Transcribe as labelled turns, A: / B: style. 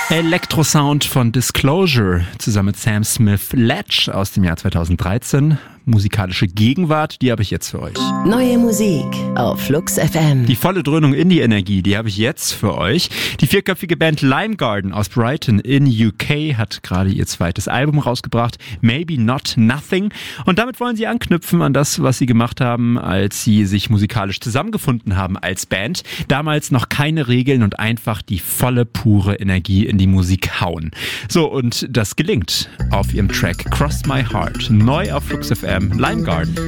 A: Elektrosound von Disclosure zusammen mit Sam Smith Ledge aus dem Jahr 2013. Musikalische Gegenwart, die habe ich jetzt für euch.
B: Neue Musik auf Flux FM.
A: Die volle Dröhnung Indie-Energie, die habe ich jetzt für euch. Die vierköpfige Band Lime Garden aus Brighton in UK hat gerade ihr zweites Album rausgebracht, Maybe Not Nothing. Und damit wollen sie anknüpfen an das, was sie gemacht haben, als sie sich musikalisch zusammengefunden haben als Band. Damals noch keine Regeln und einfach die volle, pure Energie in die Musik hauen. So, und das gelingt auf ihrem Track Cross My Heart. Neu auf Flux FM, Lime Garden.